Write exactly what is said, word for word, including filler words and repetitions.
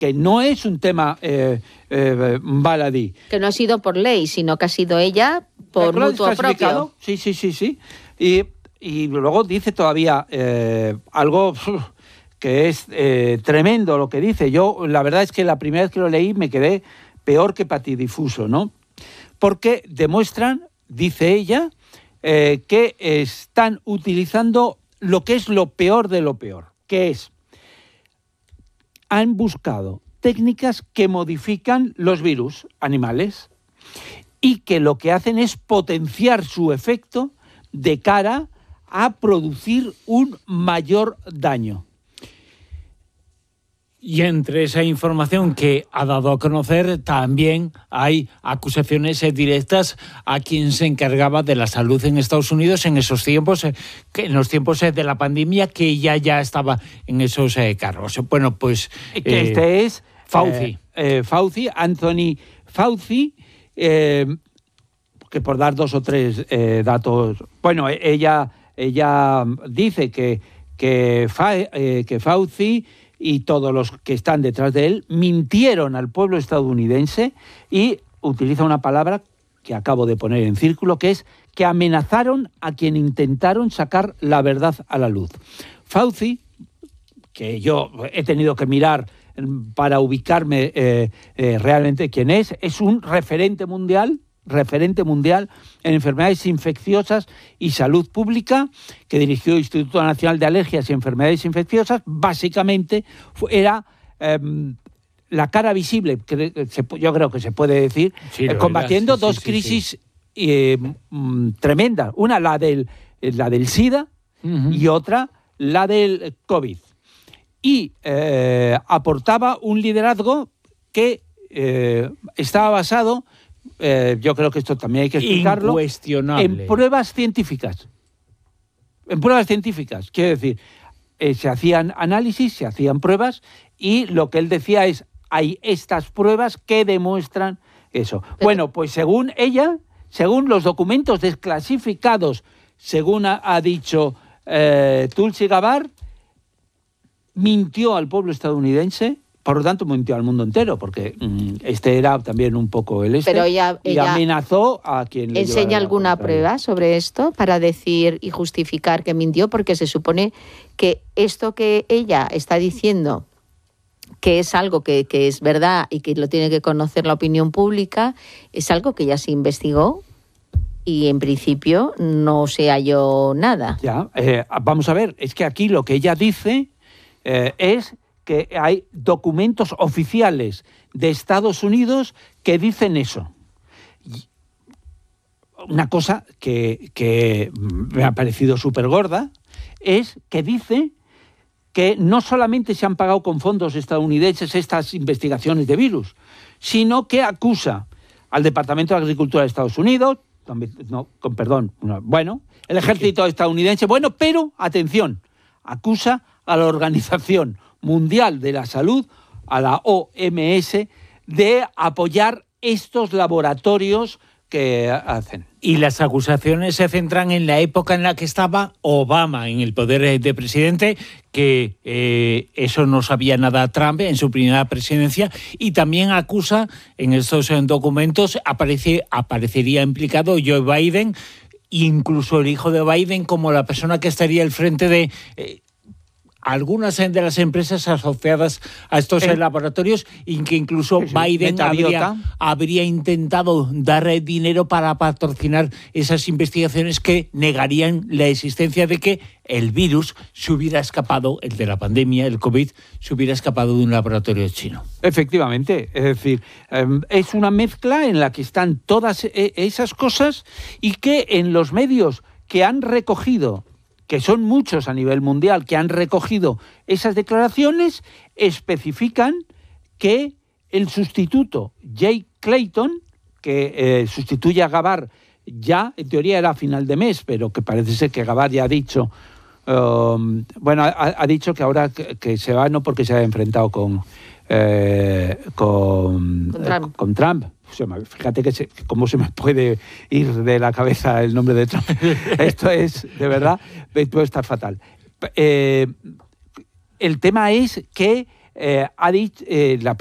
que no es un tema eh, eh, baladí. Que no ha sido por ley, sino que ha sido ella por mutuo propio. Sí, sí, sí, sí. Y, y luego dice todavía eh, algo uf, que es eh, tremendo lo que dice. Yo, la verdad es que la primera vez que lo leí me quedé peor que patidifuso, ¿no? Porque demuestran, dice ella, eh, que están utilizando lo que es lo peor de lo peor, que es, han buscado técnicas que modifican los virus animales y que lo que hacen es potenciar su efecto de cara a producir un mayor daño. Y entre esa información que ha dado a conocer también hay acusaciones directas a quien se encargaba de la salud en Estados Unidos en esos tiempos, que en los tiempos de la pandemia, que ella ya estaba en esos eh, cargos. Bueno, pues... Eh, este es Fauci. Eh, eh, Fauci, Anthony Fauci, eh, que por dar dos o tres eh, datos... Bueno, ella, ella dice que, que, Fa, eh, que Fauci y todos los que están detrás de él mintieron al pueblo estadounidense y utiliza una palabra que acabo de poner en círculo, que es que amenazaron a quien intentaron sacar la verdad a la luz. Fauci, que yo he tenido que mirar para ubicarme eh, eh, realmente quién es, es un referente mundial, referente mundial en enfermedades infecciosas y salud pública, que dirigió el Instituto Nacional de Alergias y Enfermedades Infecciosas. Básicamente era eh, la cara visible, que se, yo creo que se puede decir, sí, eh, combatiendo sí, dos sí, crisis sí, sí. Eh, mm, tremendas. Una, la del, la del SIDA, uh-huh. y otra, la del COVID. Y eh, aportaba un liderazgo que eh, estaba basado, eh, yo creo que esto también hay que explicarlo, en pruebas científicas. En pruebas científicas, quiero decir, eh, se hacían análisis, se hacían pruebas, y lo que él decía es, hay estas pruebas que demuestran eso. Pero, bueno, pues según ella, según los documentos desclasificados, según ha, ha dicho eh, Tulsi Gabbard, mintió al pueblo estadounidense, por lo tanto mintió al mundo entero, porque mm, este era también un poco el este, Pero ella, y ella amenazó a quien le ¿enseña alguna prueba sobre esto para decir y justificar que mintió? Porque se supone que esto que ella está diciendo, que es algo que, que es verdad y que lo tiene que conocer la opinión pública, es algo que ya se investigó y en principio no se halló nada. Ya, eh, vamos a ver, es que aquí lo que ella dice eh, es que hay documentos oficiales de Estados Unidos que dicen eso. Y una cosa que, que me ha parecido súper gorda es que dice que no solamente se han pagado con fondos estadounidenses estas investigaciones de virus, sino que acusa al Departamento de Agricultura de Estados Unidos, no, con perdón, no, bueno, el ejército estadounidense, bueno, pero, atención, acusa a la Organización Mundial de la Salud, a la O M S, de apoyar estos laboratorios que hacen. Y las acusaciones se centran en la época en la que estaba Obama en el poder de presidente, que eh, eso no sabía nada Trump en su primera presidencia, y también acusa, en estos documentos, aparece, aparecería implicado Joe Biden, incluso el hijo de Biden, como la persona que estaría al frente de... Eh, algunas de las empresas asociadas a estos eh, laboratorios, y que incluso sí, Biden habría, habría intentado dar dinero para patrocinar esas investigaciones que negarían la existencia de que el virus se hubiera escapado, el de la pandemia, el COVID, se hubiera escapado de un laboratorio chino. Efectivamente, es decir, eh, es una mezcla en la que están todas eh, esas cosas, y que en los medios que han recogido, que son muchos a nivel mundial, que han recogido esas declaraciones, especifican que el sustituto Jay Clayton, que eh, sustituye a Gabbard, ya en teoría era a final de mes, pero que parece ser que Gabbard ya ha dicho, um, bueno, ha, ha dicho que ahora que, que se va, no porque se ha enfrentado con, eh, con, con Trump. Eh, con Trump. Fíjate que se, cómo se me puede ir de la cabeza el nombre de Trump. Esto es, de verdad, puede estar fatal. Eh, el tema es que eh, ha dicho, eh, la